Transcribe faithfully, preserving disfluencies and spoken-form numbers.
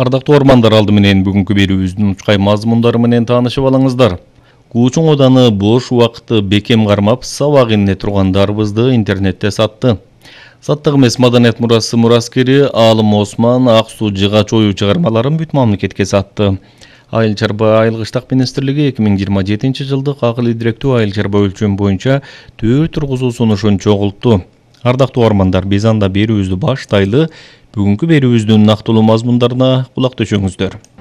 Ардактуу ормандар, алды менен бүгүнкү берүүбүздүн учкай мазмундары менен таанышып алыңыздар. Куучуң Оданы бош убакытты бекем кармап, сабак ине тургандарыбызды интернетте сатты. Саттык эмес маданият мурасы мураскери Аалым Осман ак суу жыгач ою чыгармаларын бүт мамлекетке сатты. Айыл чарба айыл кыштак министрлиги эки миң жыйырма жетинчи жылдык акыл идиректүү айыл чарба өлчөм боюнча төрт тургузуу сунушун чогултту. Ардактуу ормандар, биз анда берүүбүздү баштайлы. Бүгүнкү берүүбүздүн нактылуу мазмундарына кулак төшөңүздөр.